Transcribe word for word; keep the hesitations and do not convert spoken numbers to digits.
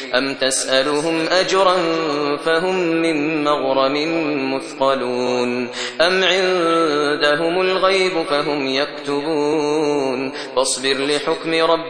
أم تسألهم أجرا فهم من مغرم مثقلون أم عندهم الغيب فهم يكتبون فاصبر لحكم ربك